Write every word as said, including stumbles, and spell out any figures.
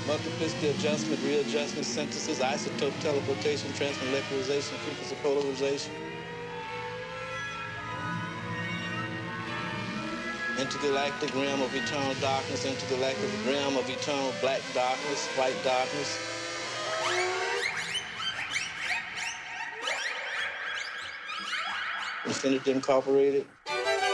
multiplicity adjustment, readjustment, synthesis, isotope teleportation, transmolecularization, frequency polarization, intergalactic realm of eternal darkness, intergalactic realm of eternal black darkness, white darkness. Infinity Incorporated.